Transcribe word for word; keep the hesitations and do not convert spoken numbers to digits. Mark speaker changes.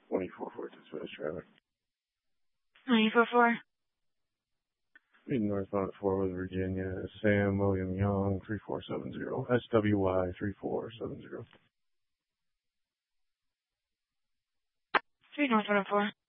Speaker 1: twenty-four four dispatch traffic.
Speaker 2: ninety-four four.
Speaker 1: Speeding northbound at Fort Worth, Virginia. Sam William Young, three four seven zero. S W Y three four seven zero.
Speaker 2: Speed north one oh four.